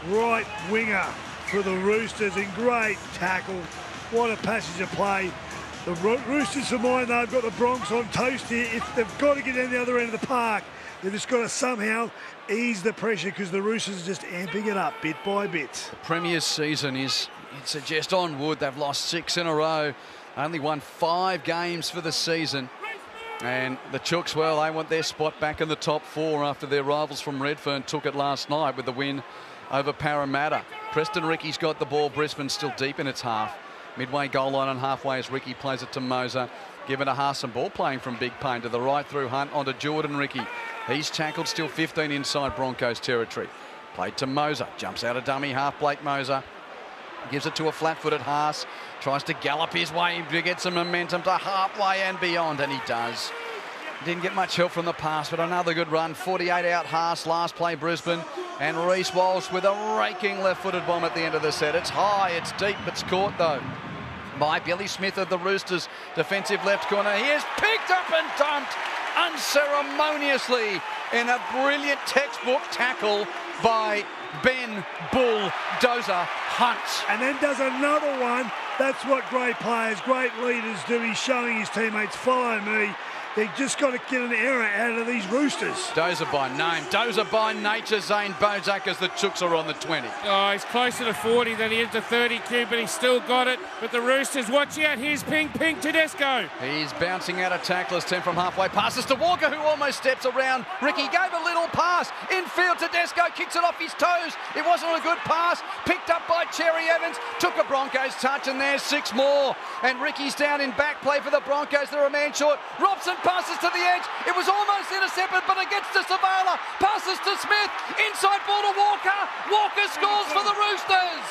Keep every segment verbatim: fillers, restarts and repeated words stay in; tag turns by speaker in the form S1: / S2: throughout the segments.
S1: right winger for the Roosters in great tackle. What a passage of play. The Ro Roosters, for mine, they've got the Bronx on toast here. If they've got to get down the other end of the park, they've just got to somehow ease the pressure because the Roosters are just amping it up bit by bit.
S2: The Premier's season is, you'd suggest, on wood. They've lost six in a row, only won five games for the season. And the Chooks, well, they want their spot back in the top four after their rivals from Redfern took it last night with the win over Parramatta. Preston Ricky's got the ball. Brisbane's still deep in its half. Midway goal line and halfway as Ricky plays it to Moser. Given to Haas, ball playing from Big Payne to the right through Hunt onto Jordan Ricky. He's tackled, still fifteen inside Broncos territory. Played to Moser. Jumps out a dummy half, Blake Moser. Gives it to a flat-footed Haas. Tries to gallop his way to get some momentum to halfway and beyond, and he does. Didn't get much help from the pass, but another good run. forty-eight out Haas, last play Brisbane. And Reece Walsh with a raking left-footed bomb at the end of the set. It's high, it's deep, it's caught though by Billy Smith of the Roosters. Defensive left corner. He is picked up and dumped unceremoniously in a brilliant textbook tackle by Ben Bulldozer Hunt.
S1: And then does another one. That's what great players, great leaders do. He's showing his teammates, follow me. They just got to get an error out of these Roosters.
S2: Dozer by name, Dozer by nature, Zane Bozak as the Chooks are on the twenty.
S3: Oh, he's closer to forty than he is to thirty Q, but he's still got it. But the Roosters, watch out, here's Ping Ping Tedesco.
S2: He's bouncing out of tacklers, ten from halfway, passes to Walker, who almost steps around. Ricky gave a little pass, infield Tedesco, kicks it off his toes. It wasn't a good pass, picked up by Cherry Evans, took a Broncos touch, and there's six more. And Ricky's down in back play for the Broncos, they're a man short. Robson passes to the edge. It was almost intercepted, but it gets to Savala. Passes to Smith. Inside ball to Walker. Walker scores for the Roosters.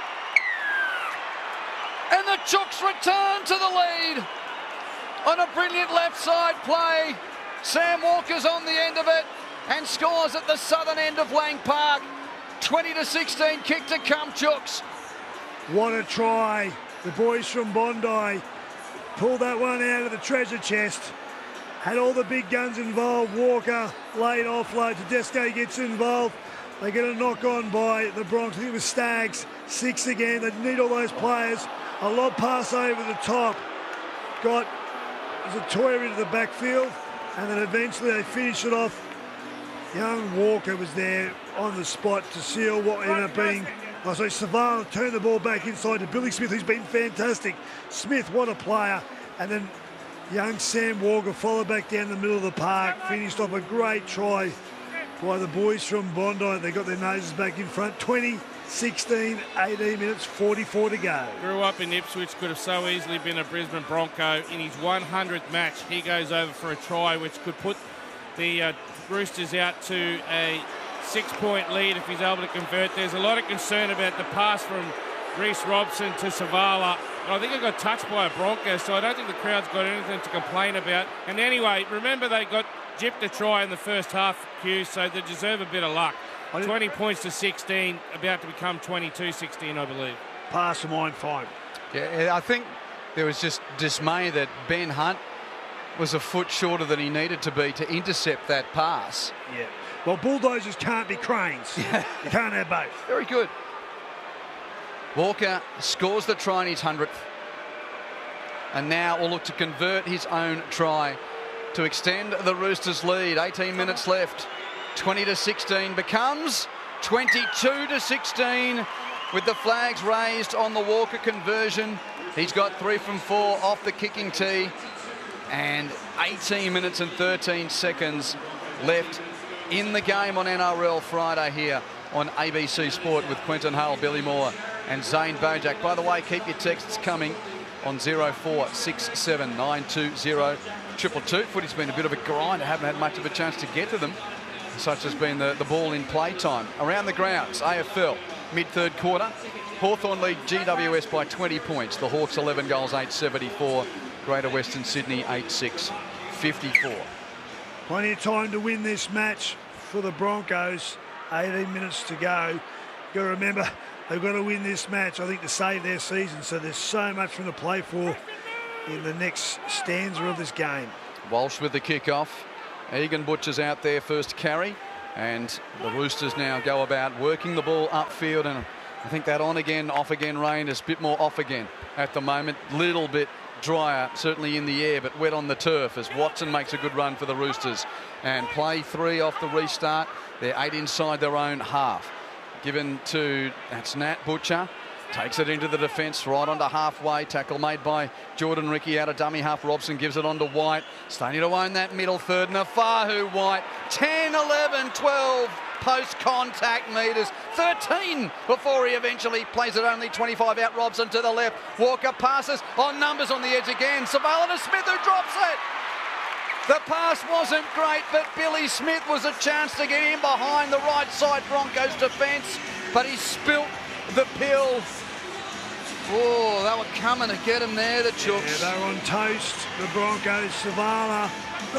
S2: And the Chooks return to the lead on a brilliant left side play. Sam Walker's on the end of it and scores at the southern end of Lang Park. twenty to sixteen kick to come, Chooks.
S1: What a try. The boys from Bondi pulled that one out of the treasure chest. Had all the big guns involved. Walker, late offload. Tedesco gets involved. They get a knock on by the Bronx. I think it was Stags. Six again. They need all those players. A lob pass over the top. Got Zatoya into the backfield. And then eventually they finish it off. Young Walker was there on the spot to seal what ended up being. Oh, sorry, Savala turned the ball back inside to Billy Smith, who's been fantastic. Smith, what a player. And then young Sam Walker followed back down the middle of the park, finished off a great try by the boys from Bondi. They got their noses back in front. twenty, sixteen, eighteen minutes, forty-four to go.
S3: Grew up in Ipswich, could have so easily been a Brisbane Bronco. In his one hundredth match, he goes over for a try, which could put the uh, Roosters out to a six-point lead if he's able to convert. There's a lot of concern about the pass from Reece Robson to Savala. I think it got touched by a Bronco, so I don't think the crowd's got anything to complain about. And anyway, remember they got gypped a try in the first half, Q, so they deserve a bit of luck. twenty points to sixteen, about to become twenty-two sixteen, I believe.
S1: Pass of mine, fine.
S2: Yeah, I think there was just dismay that Ben Hunt was a foot shorter than he needed to be to intercept that pass.
S1: Yeah. Well, bulldozers can't be cranes.
S2: Yeah.
S1: You can't have both.
S2: Very good. Walker scores the try in his hundredth. And now will look to convert his own try to extend the Roosters' lead. eighteen minutes left. twenty to sixteen becomes twenty-two to sixteen with the flags raised on the Walker conversion. He's got three from four off the kicking tee. And eighteen minutes and thirteen seconds left in the game on N R L Friday here on A B C Sport with Quentin Hull, Billy Moore and Zane Bojak. By the way, keep your texts coming on zero four six seven nine two zero two two two. Footy's been a bit of a grind. I haven't had much of a chance to get to them. Such has been the, the ball in play time. Around the grounds, A F L, mid-third quarter. Hawthorn lead G W S by twenty points. The Hawks eleven goals, eight seventy-four. Greater Western Sydney, eight six fifty-four.
S1: Plenty of time to win this match for the Broncos. eighteen minutes to go. You've got to remember, they've got to win this match, I think, to save their season. So there's so much from the play for in the next stanza of this game.
S2: Walsh with the kick-off. Egan Butcher's out there first carry. And the Roosters now go about working the ball upfield, and I think that on again, off again rain is a bit more off again at the moment. Little bit drier, certainly in the air, but wet on the turf as Watson makes a good run for the Roosters. And play three off the restart. They're eight inside their own half. Given to, that's Nat Butcher. Takes it into the defence, right onto halfway. Tackle made by Jordan Ricky out of dummy half. Robson gives it on to White. Starting to own that middle third. Nafahu White. ten, eleven, twelve post-contact metres. thirteen before he eventually plays it only twenty-five out. Robson to the left. Walker passes on numbers on the edge again. Savalana Smith who drops it. The pass wasn't great, but Billy Smith was a chance to get in behind the right side Broncos defence, but he spilt the pill. Oh, they were coming to get him there, the Chooks.
S1: Yeah, they were on toast, the Broncos. Savala,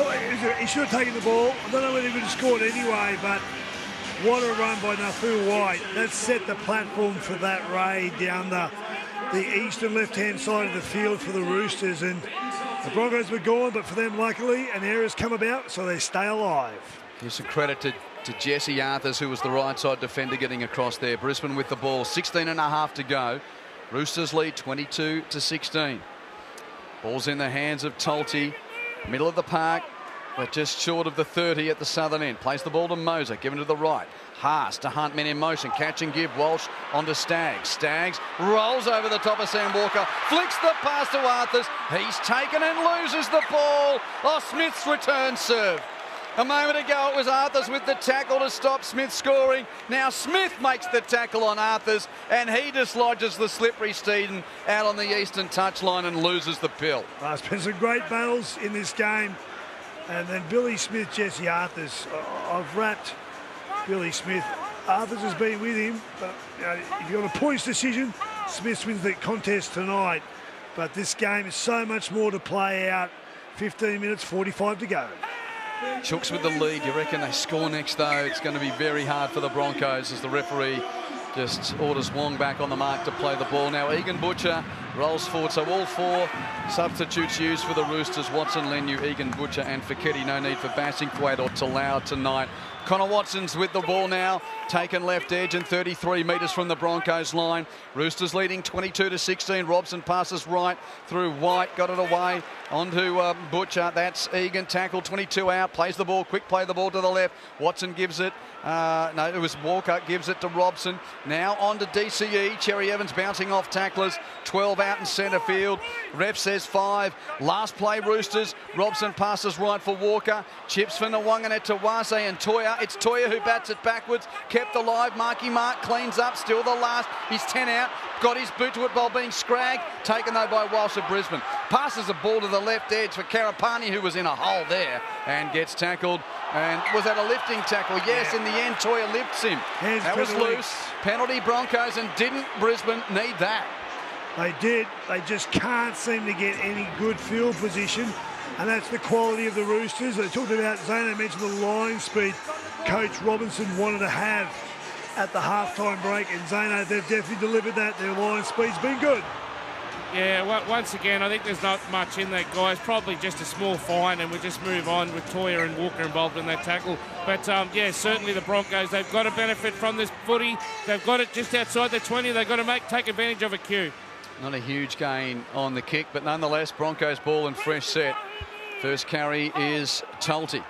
S1: he should have taken the ball. I don't know whether he would have scored anyway, but what a run by Nafu White. That set the platform for that raid down the, the eastern left-hand side of the field for the Roosters. And the Broncos were gone, but for them, luckily, an error's come about, so they stay alive.
S2: Give some credit to, to Jesse Arthurs, who was the right side defender getting across there. Brisbane with the ball, sixteen and a half to go. Roosters lead twenty-two to sixteen. Ball's in the hands of Tolte. Middle of the park, but just short of the thirty at the southern end. Plays the ball to Moser, given to the right. Haas to Hunt, men in motion. Catch and give. Walsh onto Staggs. Staggs rolls over the top of Sam Walker. Flicks the pass to Arthurs. He's taken and loses the ball. Oh, Smith's return serve. A moment ago, it was Arthurs with the tackle to stop Smith scoring. Now Smith makes the tackle on Arthurs, and he dislodges the slippery Steeden out on the eastern touchline and loses the pill.
S1: Uh, it's been some great battles in this game. And then Billy Smith, Jesse Arthurs. Uh, I've wrapped Billy Smith. Arthurs has been with him, but you know, if you're on a points decision, Smith wins the contest tonight. But this game is so much more to play out. fifteen minutes, forty-five to go.
S2: Chooks with the lead. You reckon they score next, though? It's going to be very hard for the Broncos as the referee just orders Wong back on the mark to play the ball. Now Egan Butcher rolls forward. So all four substitutes used for the Roosters. Watson, Lenu, Egan Butcher and Feketi. No need for Bassingthwaite or Talau tonight. Connor Watson's with the ball now. Taken left edge and thirty-three metres from the Broncos line. Roosters leading twenty-two to sixteen. Robson passes right through White. Got it away onto uh, Butcher. That's Egan. Tackle twenty-two out. Plays the ball. Quick play the ball to the left. Watson gives it. Uh, no, it was Walker. Gives it to Robson. Now on to D C E. Cherry Evans bouncing off tacklers. twelve out in centre field. Ref says five. Last play Roosters. Robson passes right for Walker. Chips for Nwanganat to Wase and Toya. It's Toya who bats it backwards. Kept alive. Marky Mark cleans up. Still the last. He's ten out. Got his boot to it while being scragged. Taken though by Walsh of Brisbane. Passes the ball to the left edge for Karapani, who was in a hole there and gets tackled. And was that a lifting tackle? Yes, in the end Toya lifts him.
S1: Hands
S2: that was
S1: penalty.
S2: loose. Penalty Broncos, and didn't Brisbane need that?
S1: They did. They just can't seem to get any good field position. And that's the quality of the Roosters. They talked about, Zane mentioned the line speed Coach Robinson wanted to have at the halftime break. And Zane, they've definitely delivered that. Their line speed's been good.
S3: Yeah, well, once again, I think there's not much in that, guys. Probably just a small fine, and we just move on with Toya and Walker involved in that tackle. But, um, yeah, certainly the Broncos, they've got to benefit from this footy. They've got it just outside the twenty. They've got to make take advantage of a cue.
S2: Not a huge gain on the kick, but nonetheless, Broncos ball and fresh set. First carry is Tolte,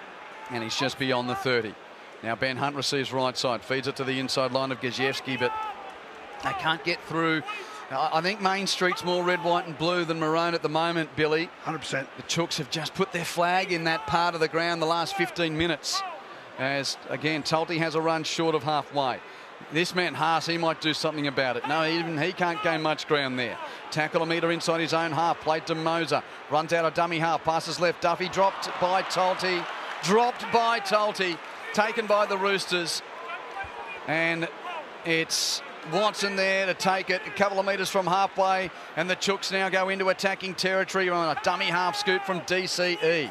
S2: and he's just beyond the thirty. Now Ben Hunt receives right side, feeds it to the inside line of Gajewski, but they can't get through. I think Main Street's more red, white and blue than maroon at the moment, Billy.
S1: one hundred percent.
S2: The Chooks have just put their flag in that part of the ground the last fifteen minutes. As, again, Tolte has a run short of halfway. This man, Haas, he might do something about it. No, even he can't gain much ground there. Tackle a metre inside his own half. Played to Moser. Runs out a dummy half. Passes left. Duffy dropped by Tolte. Dropped by Tolte. Taken by the Roosters. And it's Watson there to take it a couple of metres from halfway, and the Chooks now go into attacking territory on a dummy half scoot from D C E.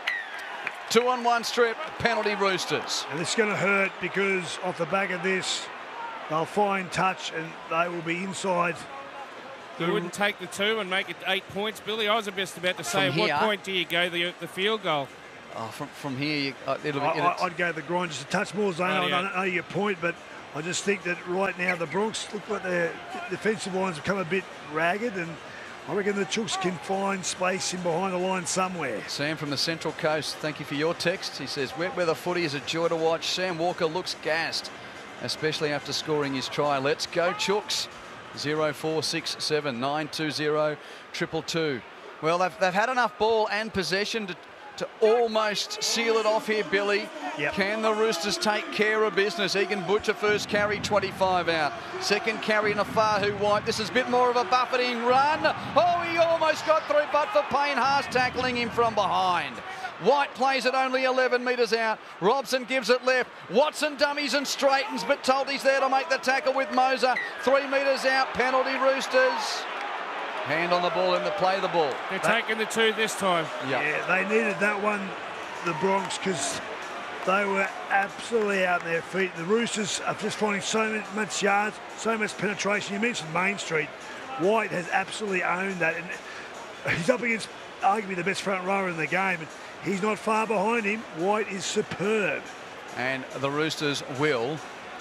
S2: Two on one strip, penalty Roosters.
S1: And it's going to hurt because off the back of this, they'll find touch and they will be inside.
S3: You wouldn't take the two and make it eight points, Billy? I was just about to say, at what point do you go the, the field goal?
S2: Oh, from, from here, you, uh, it'll be...
S1: I,
S2: It'll,
S1: I'd go the grind just a touch more, Zane.
S3: Oh,
S1: I
S3: yeah.
S1: don't know your point, but I just think that right now the Bronx look like their defensive lines have come a bit ragged, and I reckon the Chooks can find space in behind the line somewhere.
S2: Sam from the Central Coast, thank you for your text. He says, wet weather footy is a joy to watch. Sam Walker looks gassed, especially after scoring his try. Let's go, Chooks. zero four six seven nine two zero triple two. Well, they've, they've had enough ball and possession to, to almost seal it off here, Billy.
S1: Yep.
S2: Can the Roosters take care of business? Egan Butcher first carry, twenty-five out. Second carry, Nafahu White. This is a bit more of a buffeting run. Oh, he almost got through, but for Payne Haas tackling him from behind. White plays it only eleven metres out. Robson gives it left. Watson dummies and straightens, but Tolty's there to make the tackle with Moser. Three metres out, penalty Roosters. Hand on the ball and the play the ball.
S3: They're
S1: That-
S3: taking the two this time.
S2: Yep.
S1: Yeah, they needed that one, the Bronx, because they were absolutely out on their feet. The Roosters are just finding so much yards, so much penetration. You mentioned Main Street. White has absolutely owned that, and he's up against arguably the best front rower in the game. And he's not far behind him. White is superb.
S2: And the Roosters will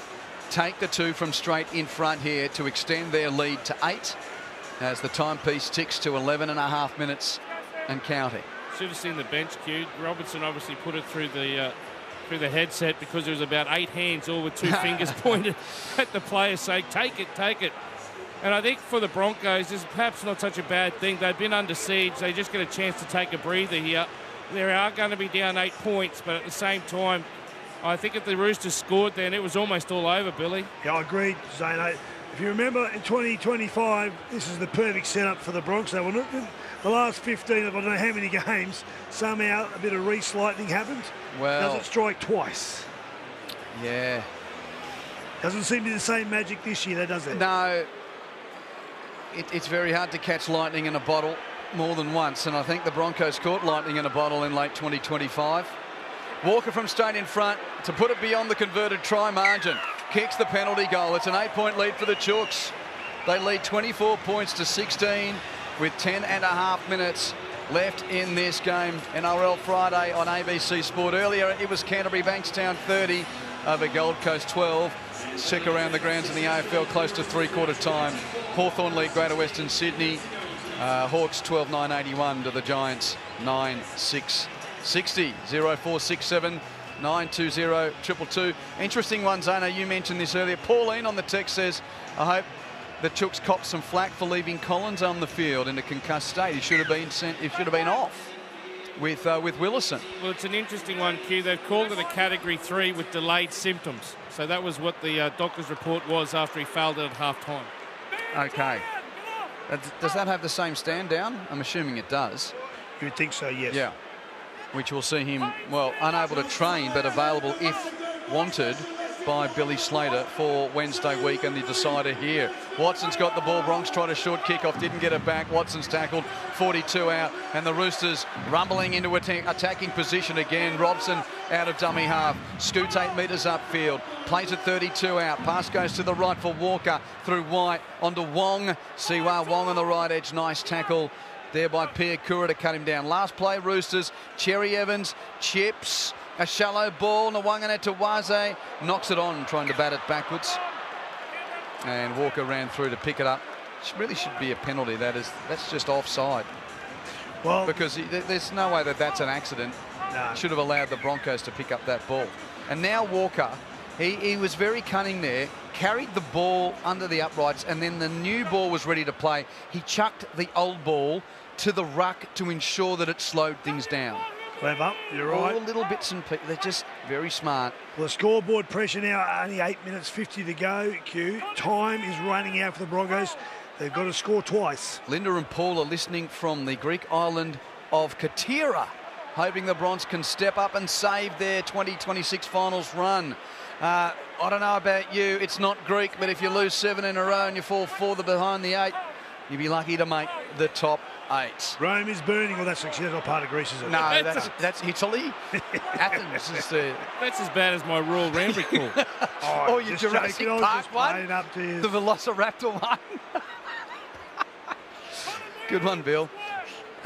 S2: take the two from straight in front here to extend their lead to eight as the timepiece ticks to eleven and a half minutes and counting.
S3: Should have seen the bench queued. Robertson obviously put it through the uh, through the headset because there was about eight hands, all with two fingers pointed at the player saying, take it, take it. And I think for the Broncos, this is perhaps not such a bad thing. They've been under siege. They just get a chance to take a breather here. They are going to be down eight points, but at the same time, I think if the Roosters scored then, it was almost all over, Billy.
S1: Yeah, I agree, Zane. I- If you remember, in twenty twenty-five, this is the perfect setup for the Bronx. They were not, the last fifteen of I don't know how many games, somehow a bit of Reese lightning happened.
S2: Well,
S1: Doesn't strike twice.
S2: yeah.
S1: Doesn't seem to be the same magic this year, though, does it?
S2: No, it, it's very hard to catch lightning in a bottle more than once, and I think the Broncos caught lightning in a bottle in late twenty twenty-five. Walker from straight in front to put it beyond the converted try margin. Kicks the penalty goal. It's an eight-point lead for the Chooks. They lead twenty-four points to sixteen with ten and a half minutes left in this game. N R L Friday on A B C Sport. Earlier it was Canterbury Bankstown thirty over Gold Coast twelve. Check around the grounds in the A F L close to three-quarter time. Hawthorn lead Greater Western Sydney. Uh, Hawks twelve nine eighty-one to the Giants nine six sixty. zero four six seven nine two zero triple two. Interesting one, Zana. You mentioned this earlier. Pauline on the text says, I hope the Chooks copped some flack for leaving Collins on the field in a concussed state. He should have been sent. He should have been off with uh, with Willison.
S3: Well, it's an interesting one, Q. They've called it a category three with delayed symptoms. So that was what the uh, doctor's report was after he failed it at half time.
S2: Okay. Uh, Does that have the same stand down? I'm assuming it does.
S1: You would think so, yes.
S2: Yeah. Which will see him, well, unable to train, but available if wanted by Billy Slater for Wednesday week and the decider here. Watson's got the ball. Bronx tried a short kickoff, didn't get it back. Watson's tackled, forty-two out, and the Roosters rumbling into atta attacking position again. Robson out of dummy half, scoots eight metres upfield, plays at thirty-two out. Pass goes to the right for Walker through White onto Wong. Siwa Wong on the right edge, nice tackle there by Pierre Kura to cut him down. Last play, Roosters. Cherry Evans chips a shallow ball. Nwanganeh to Waze knocks it on, trying to bat it backwards. And Walker ran through to pick it up. It really should be a penalty. That is, that's just offside.
S1: Well,
S2: Because he, there's no way that that's an accident.
S1: no.
S2: Should have allowed the Broncos to pick up that ball. And now Walker, he, he was very cunning there, carried the ball under the uprights, and then the new ball was ready to play. He chucked the old ball to the ruck to ensure that it slowed things down.
S1: Clever, you're right.
S2: All little bits and pieces. They're just very smart.
S1: Well, the scoreboard pressure now, only eight minutes fifty to go, Q. Time is running out for the Broncos. They've got to score twice.
S2: Linda and Paul are listening from the Greek island of Katira, hoping the Bronx can step up and save their twenty twenty-six finals run. Uh, I don't know about you, it's not Greek, but if you lose seven in a row and you fall further behind the eight, you'd be lucky to make the top eight.
S1: Rome is burning. Well, that's actually not part of Greece, is it?
S2: No, that's, that's Italy. Athens is the...
S3: That's as bad as my Royal Rambouillet call.
S1: Oh,
S2: Oh, your
S1: just
S2: Jurassic
S1: joking. I was
S2: Park
S1: just
S2: one?
S1: playing up to you.
S2: The Velociraptor one. Good one, Bill.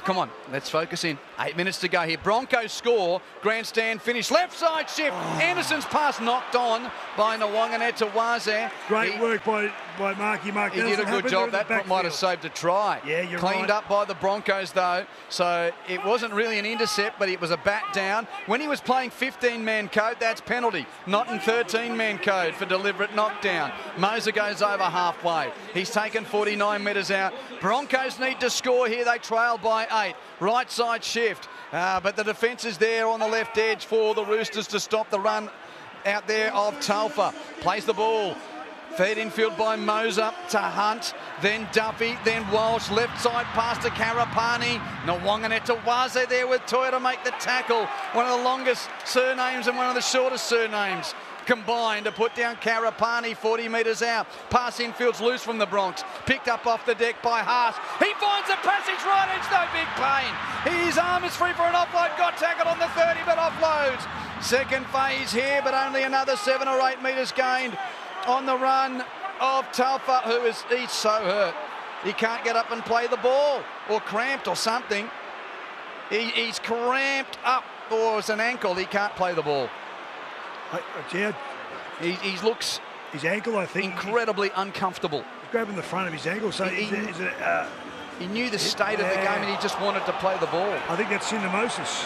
S2: come on, let's focus in. Eight minutes to go here. Broncos score. Grandstand finish. Left side shift. Oh. Anderson's pass knocked on by Nwanganetawaze.
S1: Great
S2: he,
S1: work by, by Marky Mark.
S2: He did a good job. That might have saved a try.
S1: Yeah, you're
S2: Cleaned
S1: right.
S2: up by the Broncos, though. So it wasn't really an intercept, but it was a bat down. When he was playing fifteen-man code, that's penalty. Not in thirteen-man code for deliberate knockdown. Moser goes over halfway. He's taken forty-nine metres out. Broncos need to score here. They trail by eight. Right side shift. Uh, but the defence is there on the left edge for the Roosters to stop the run out there of Telfer. Plays the ball. Fed infield by Moser to Hunt, then Duffy, then Walsh. Left side pass to Karapani. Nwanganetawaze there with Toya to make the tackle. One of the longest surnames and one of the shortest surnames combined to put down Karapani forty metres out. Pass infield's loose from the Bronx. Picked up off the deck by Haas. He finds the passage right edge, no big pain. His arm is free for an offload. Got tackled on the thirty, but offloads. Second phase here, but only another seven or eight metres gained on the run of Telfer, who is he's so hurt. He can't get up and play the ball, or cramped or something. He, he's cramped up, or it's an ankle. He can't play the ball.
S1: Yeah,
S2: he, he looks
S1: his ankle, I think,
S2: incredibly uncomfortable.
S1: He's grabbing the front of his ankle, so
S2: he,
S1: is it, is it, uh,
S2: he knew the state yeah. of the game, and he just wanted to play the ball.
S1: I think that's syndesmosis.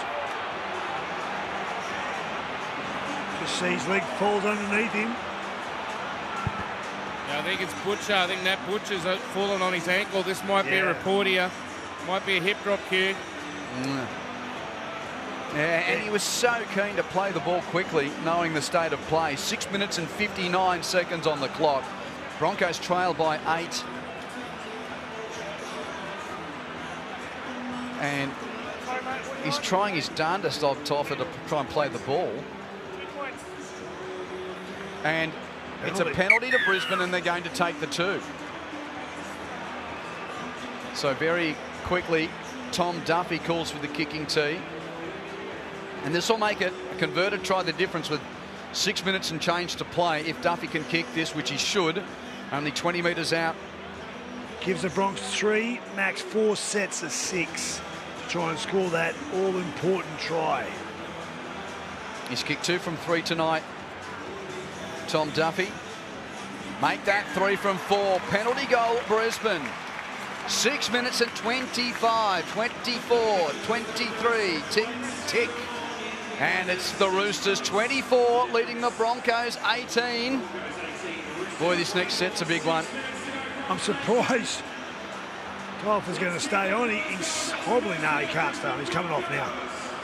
S1: Just see his leg falls underneath him.
S3: I think it's Butcher. I think that Butcher's fallen on his ankle. This might yeah. be a report here. Might be a hip drop cue.
S2: Mm. Yeah, and he was so keen to play the ball quickly, knowing the state of play. Six minutes and fifty-nine seconds on the clock. Broncos trail by eight. And he's trying his darndest of Telfer to try and play the ball. And it's a penalty to Brisbane, and they're going to take the two. So very quickly, Tom Duffy calls for the kicking tee. And this will make it a converted try the difference with six minutes and change to play. If Duffy can kick this, which he should, only twenty metres out.
S1: Gives the Bronx three, max four sets of six to try and score that all-important try.
S2: He's kicked two from three tonight. Tom Duffy. Make that three from four. Penalty goal, Brisbane. Six minutes and twenty-five, twenty-four, twenty-three. Tick, tick. And it's the Roosters twenty-four leading the Broncos eighteen. Boy, this next set's a big one.
S1: I'm surprised Telfer's going to stay on. He, he's hobbling. No, he can't stay on. He's coming off now.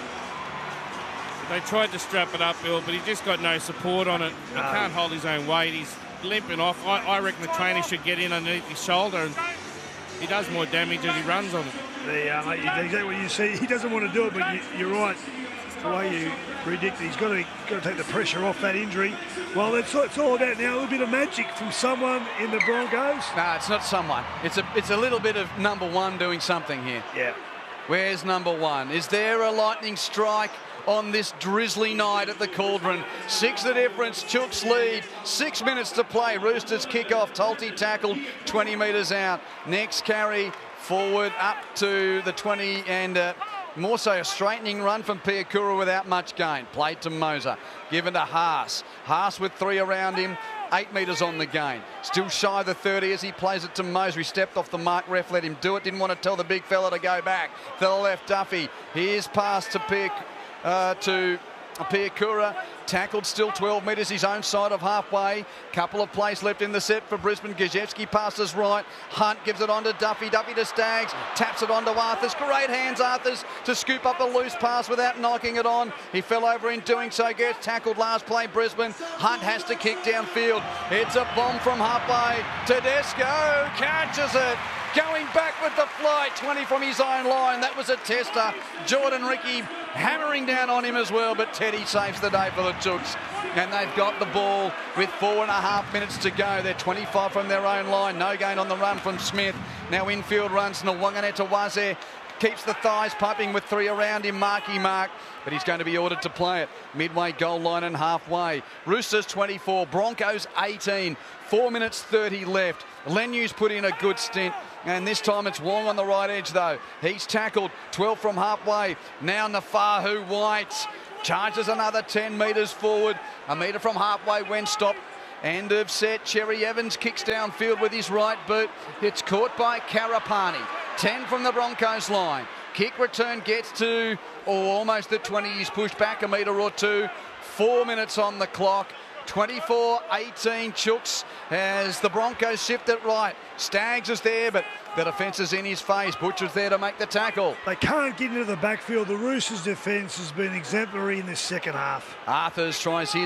S3: They tried to strap it up, Bill, but he just got no support on it. He no. can't hold his own weight. He's limping off. I, I reckon the trainer should get in underneath his shoulder, and he does more damage as he runs on it.
S1: The, uh, mate, exactly what you see. He doesn't want to do it, but you, you're right. The way you predict, he's got to got to take the pressure off that injury. Well, it's, it's all about now a little bit of magic from someone in the Broncos.
S2: No, it's not someone. It's a it's a little bit of number one doing something here.
S1: Yeah.
S2: Where's number one? Is there a lightning strike on this drizzly night at the Cauldron? Six the difference. Chooks lead. Six minutes to play. Roosters kick off. Tulty tackled twenty metres out. Next carry forward up to the twenty, and uh, more so a straightening run from Piakura without much gain. Played to Moser. Given to Haas. Haas with three around him. Eight metres on the gain. Still shy of the thirty as he plays it to Moser. He stepped off the mark. Ref let him do it. Didn't want to tell the big fella to go back. To the left, Duffy. Here's pass to Piakura. Uh, to Piakura, tackled still twelve metres his own side of halfway. Couple of plays left in the set for Brisbane. Gajewski passes right. Hunt gives it on to Duffy. Duffy to Staggs. Taps it on to Arthurs. Great hands, Arthurs, to scoop up a loose pass without knocking it on. He fell over in doing so. Gets tackled last play, Brisbane. Hunt has to kick downfield. It's a bomb from halfway. Tedesco catches it. Going back with the flight, twenty from his own line. That was a tester. Jordan Ricky hammering down on him as well, but Teddy saves the day for the Chooks. And they've got the ball with four and a half minutes to go. They're twenty-five from their own line. No gain on the run from Smith. Now infield runs Nwanganetawaze. keeps the thighs pumping with three around him, Marky Mark, but he's going to be ordered to play it. Midway goal line and halfway. Roosters twenty-four, Broncos eighteen, four minutes thirty left. Lenyu's put in a good stint, and this time it's Wong on the right edge though. He's tackled, twelve from halfway. Now Nafahu White charges another ten metres forward. A metre from halfway when stopped. End of set. Cherry Evans kicks downfield with his right boot. It's caught by Karapani. ten from the Broncos line. Kick return gets to oh, almost the twenty. He's pushed back a metre or two. Four minutes on the clock. twenty-four eighteen Chooks as the Broncos shift it right. Staggs is there, but the defence is in his face. Butcher's there to make the tackle.
S1: They can't get into the backfield. The Roosters' defence has been exemplary in this second half.
S2: Arthurs tries his